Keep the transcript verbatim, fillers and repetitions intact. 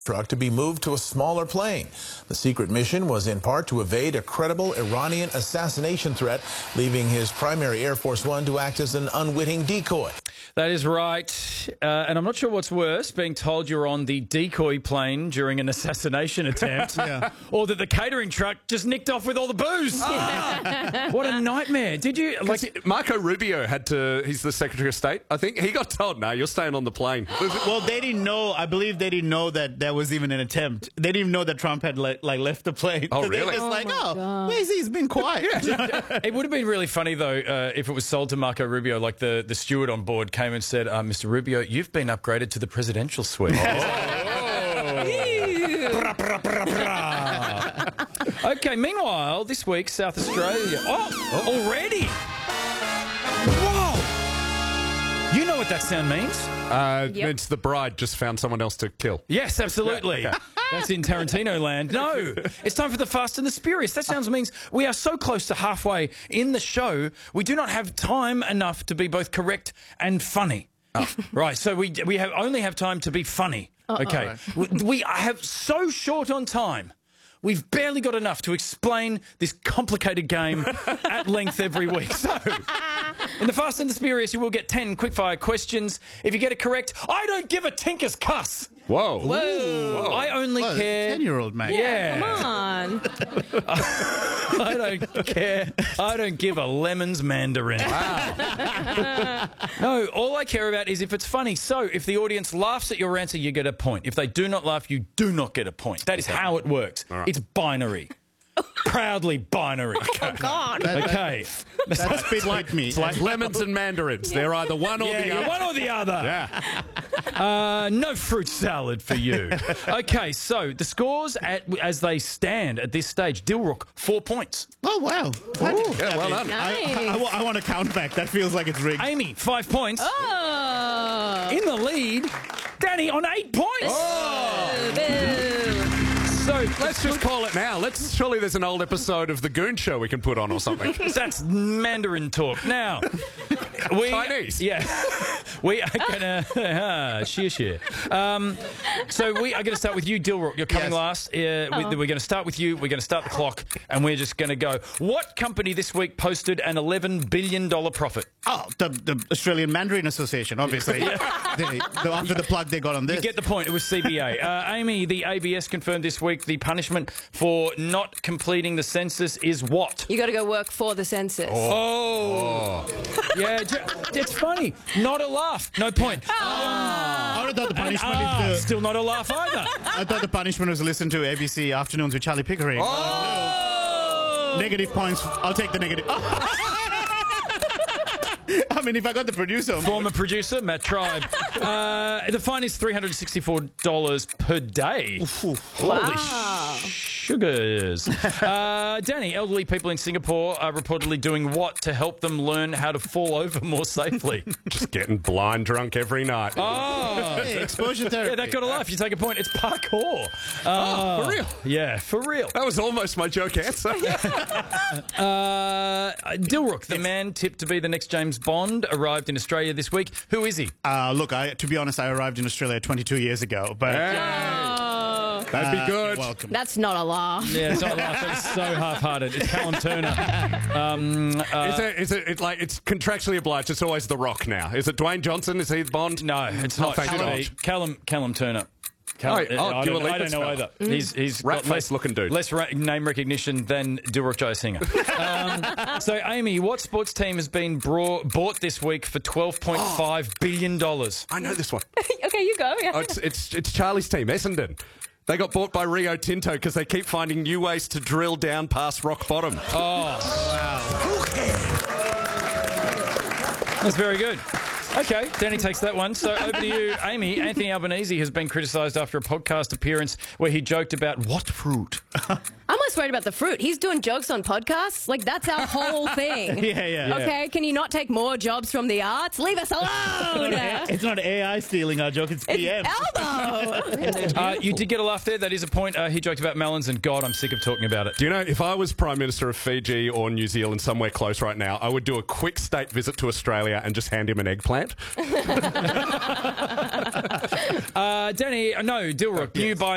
truck to be moved to a smaller plane. The secret mission was in part to evade a credible Iranian assassination threat, leaving his primary Air Force One to act as an unwitting decoy. That is right. Uh, and I'm not sure what's worse, being told you're on the decoy plane during an assassination attempt, yeah. or that the catering truck just nicked off with all the booze. Ah. What a nightmare. Did you... like Marco Rubio had to... He's the Secretary of State, I think. He got told, no, you're staying on the plane. Well, they didn't know... I believe they didn't know that there was even an attempt. They didn't even know that Trump had, like, like left the plane. Oh, so really? They were just oh like, oh, God. where's he? He's been quiet. It would have been really funny, though, uh, if it was sold to Marco Rubio, like the, the steward on board came and said, uh, Mister Rubio, you've been upgraded to the presidential suite. Bra, bra, bra, bra. Okay, meanwhile, this week, South Australia... Oh, already? Whoa! You know what that sound means? Uh, Yep. It's the bride just found someone else to kill. Yes, absolutely. Okay. That's in Tarantino land. No, it's time for the Fast and the Spurious. That sounds means we are so close to halfway in the show, we do not have time enough to be both correct and funny. Oh. Right, so we we have only have time to be funny. Uh-oh. Okay, we, we have so short on time. We've barely got enough to explain this complicated game at length every week. So, in the Fast and the Spurious, you will get ten quickfire questions. If you get it correct, I don't give a tinker's cuss. Whoa. Whoa. Whoa. I only Whoa, care... ten-year-old, mate. Yeah. Come on. I don't care. I don't give a lemon's mandarin. Wow. No, all I care about is if it's funny. So if the audience laughs at your answer, you get a point. If they do not laugh, you do not get a point. That is how it works. Right. It's binary. Proudly binary. Oh, God. Okay. That's bit like me. It's like lemons and mandarins. They're either one or Yeah, the you're other. one or the other. Yeah. Uh, no fruit salad for you. Okay, so the scores at, as they stand at this stage. Dilrook, four points. Oh, wow. Yeah, well done. Nice. I, I, I want to count back. That feels like it's rigged. Amy, five points. Oh. In the lead, Danny on eight points. Oh. Boo. So Let's just call it now. Let's surely there's an old episode of The Goon Show we can put on or something. that's Mandarin talk. Now, we... Chinese. Yeah. We are going to... Sheer, sheer. Um, so we are going to start with you, Dilrook. You're coming Yes. last. Uh, we, Oh. we're going to start with you. We're going to start the clock, and we're just going to go. What company this week posted an eleven billion dollars profit? Oh, the, the Australian Mandarin Association, obviously. they, the, after the plug they got on this. You get the point. It was C B A. Uh, Amy, the A B S confirmed this week the punishment for not completing the census is what? You got to go work for the census. Oh. Yeah, j- it's funny. Not a laugh. No point. I thought the And punishment ah, is the, still not a laugh either. I thought the punishment was to listen to A B C Afternoons with Charlie Pickering. Oh. Negative points. I'll take the negative. I mean, if I got the producer on board. Former producer, Matt Tribe. Uh, the fine is three hundred sixty-four dollars per day. Holy Wow. sugars. Uh, Danny, elderly people in Singapore are reportedly doing what to help them learn how to fall over more safely? Just getting blind drunk every night. Oh. Hey, exposure therapy. Yeah, that got a laugh. You take a point. It's parkour. Uh, Oh, for real? Yeah, for real. That was almost my joke answer. Uh, Dilrook, the man tipped to be the next James Bond, arrived in Australia this week. Who is he? Uh, look, I, to be honest, I arrived in Australia twenty-two years ago. But Oh. That'd uh, be good. you're welcome. That's not a laugh. Yeah, it's not a laugh. It's so half-hearted. It's Callum Turner. Um, uh, Is it, is it, it like it's contractually obliged? It's always The Rock now. Is it Dwayne Johnson? Is he the Bond? no, it's Oh, not. thank Should God. be Callum, Callum Turner. Callum, Oh, oh, I, Dua don't, I Lipa's don't know fella. either. He's, he's Rat got face less, looking dude. less ra- name recognition than Dilrook Jayasinghe. um, so, Amy, what sports team has been brought, bought this week for twelve point five billion dollars? I know this one. Okay, you go. Yeah. Oh, it's, it's, it's Charlie's team, Essendon. They got bought by Rio Tinto because they keep finding new ways to drill down past rock bottom. Oh, that's very good. Okay, Danny takes that one. So over to you, Amy. Anthony Albanese has been criticised after a podcast appearance where he joked about what fruit? I'm less worried about the fruit. He's doing jokes on podcasts. Like, that's our whole thing. Yeah, yeah. Okay, can you not take more jobs from the arts? Leave us alone. It's not A I stealing our joke, it's P M. It's Elbow. Uh, you did get a laugh there. That is a point. Uh, he joked about melons, and God, I'm sick of talking about it. Do you know, if I was Prime Minister of Fiji or New Zealand, somewhere close right now, I would do a quick state visit to Australia and just hand him an eggplant. Uh, Danny, no, Dilrook, you buy